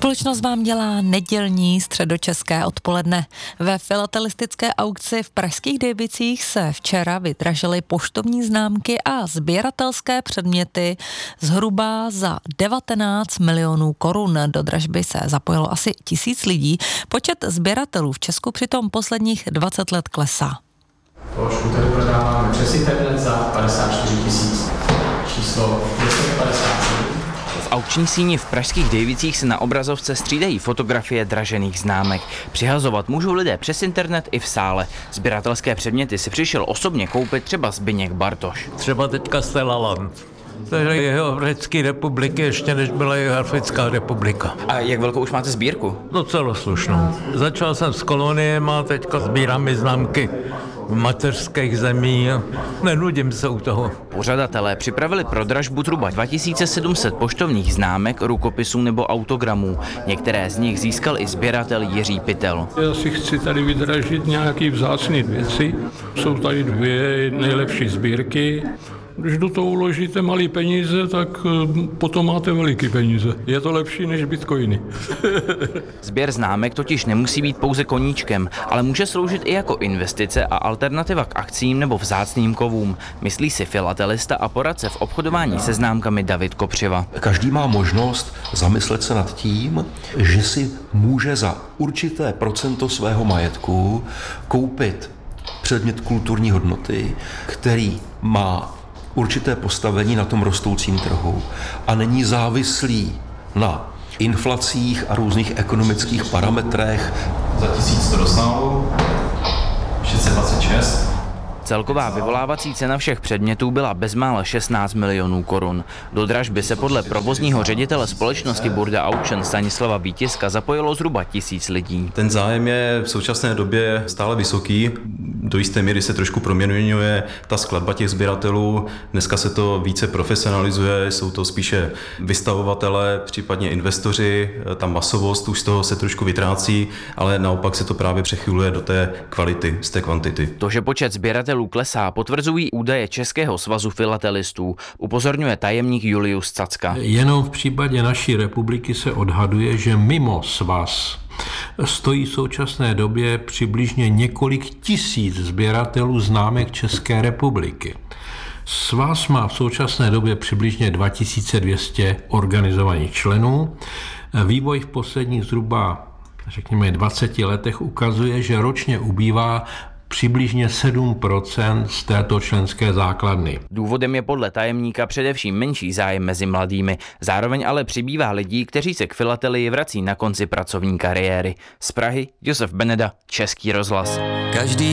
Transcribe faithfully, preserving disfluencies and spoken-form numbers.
Společnost vám dělá nedělní středočeské odpoledne. Ve filatelistické aukci v pražských Dejbicích se včera vydražily poštovní známky a sběratelské předměty zhruba za devatenáct milionů korun. Do dražby se zapojilo asi tisíc lidí. Počet sběratelů v Česku přitom posledních dvacet let klesá. Položku tady prodáváme přes internet za padesát čtyři tisíc. Číslo deset padesát sedm. V aukční síni v pražských Dejbicích se na obrazovce střídají fotografie dražených známek. Přihazovat můžou lidé přes internet i v sále. Sběratelské předměty si přišel osobně koupit třeba Zbyněk Bartoš. Třeba teďka Stella Land. To je jeho Řecké republiky, ještě než byla jeho Africká republika. A jak velkou už máte sbírku? Docela slušnou. Začal jsem s koloniem a teďka sbírám i známky v mateřských zemí. Nenudím se u toho. Pořadatelé připravili pro dražbu zhruba dva tisíce sedm set poštovních známek, rukopisů nebo autogramů. Některé z nich získal i sběratel Jiří Pytel. Já si chci tady vydražit nějaký vzácný věci. Jsou tady dvě nejlepší sbírky. Když do toho uložíte malý peníze, tak potom máte veliký peníze. Je to lepší než bitcoiny. Sběr známek totiž nemusí být pouze koníčkem, ale může sloužit i jako investice a alternativa k akcím nebo vzácným kovům. Myslí si filatelista a poradce v obchodování se známkami David Kopřiva. Každý má možnost zamyslet se nad tím, že si může za určité procento svého majetku koupit předmět kulturní hodnoty, který má určité postavení na tom rostoucím trhu a není závislý na inflacích a různých ekonomických parametrech. Za tisíc to dostalo, šest set dvacet šest. Celková vyvolávací cena všech předmětů byla bezmála šestnáct milionů korun. Do dražby se podle provozního ředitele společnosti Burda Auction Stanislava Vítiska zapojilo zhruba tisíc lidí. Ten zájem je v současné době stále vysoký. Do jisté míry se trošku proměňuje ta skladba těch sběratelů. Dneska se to více profesionalizuje, jsou to spíše vystavovatelé, případně investoři. Ta masovost už z toho se trošku vytrácí, ale naopak se to právě přechyluje do té kvality, z té kvantity. To, že počet sběratelů klesá, potvrzují údaje Českého svazu filatelistů, upozorňuje tajemník Julius Cacka. Jenom v případě naší republiky se odhaduje, že mimo svaz stojí v současné době přibližně několik tisíc sběratelů známek České republiky. Svaz má v současné době přibližně dva tisíce dvě stě organizovaných členů. Vývoj v posledních zhruba, řekněme, dvaceti letech ukazuje, že ročně ubývá přibližně sedm procent z této členské základny. Důvodem je podle tajemníka především menší zájem mezi mladými. Zároveň ale přibývá lidí, kteří se k filatelii vrací na konci pracovní kariéry. Z Prahy Josef Beneda, Český rozhlas. Každý